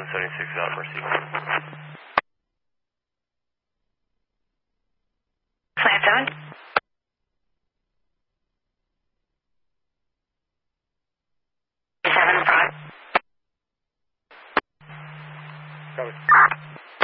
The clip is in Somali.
176 out, Mercy. Plant 7. Seven, 5. Copy.